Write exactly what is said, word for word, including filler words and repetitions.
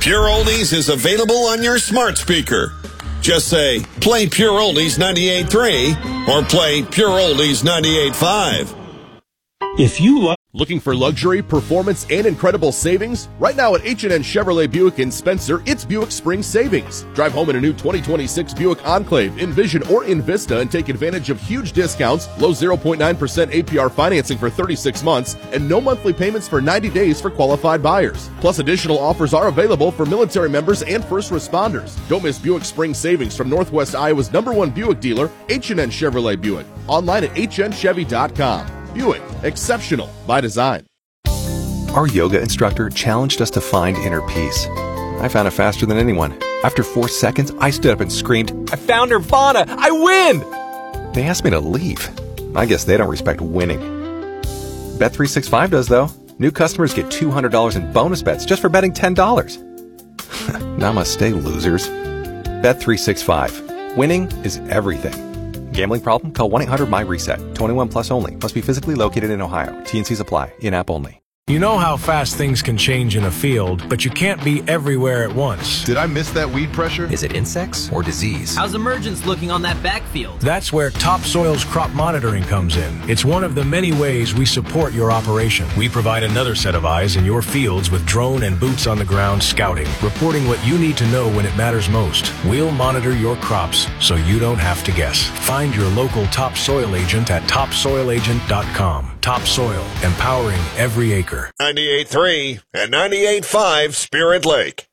Pure Oldies is available on your smart speaker. Just say, play Pure Oldies ninety-eight point three or play Pure Oldies ninety-eight point five. If you like Looking for luxury, performance, and incredible savings? Right now at H and N Chevrolet Buick in Spencer, it's Buick Spring Savings. Drive home in a new twenty twenty-six Buick Enclave, Envision, or Envista and take advantage of huge discounts, low zero point nine percent A P R financing for thirty-six months, and no monthly payments for ninety days for qualified buyers. Plus, additional offers are available for military members and first responders. Don't miss Buick Spring Savings from Northwest Iowa's number one Buick dealer, H and N Chevrolet Buick. Online at H N Chevy dot com. Buick, exceptional by design. Our yoga instructor challenged us to find inner peace. I found it faster than anyone. After four seconds, I stood up and screamed, "I found Nirvana! I win!" They asked me to leave. I guess they don't respect winning. Bet three sixty-five does, though. New customers get two hundred dollars in bonus bets just for betting ten dollars. Namaste, losers. Bet three sixty-five. Winning is everything. Gambling problem? Call one eight hundred my reset. twenty-one plus only. Must be physically located in Ohio. T and Cs apply. In-app only. You know how fast things can change in a field, but you can't be everywhere at once. Did I miss that weed pressure? Is it insects or disease? How's emergence looking on that backfield? That's where Topsoil's crop monitoring comes in. It's one of the many ways we support your operation. We provide another set of eyes in your fields with drone and boots on the ground scouting, reporting what you need to know when it matters most. We'll monitor your crops so you don't have to guess. Find your local Topsoil agent at topsoil agent dot com. Topsoil, empowering every acre. ninety-eight point three and ninety-eight point five Spirit Lake.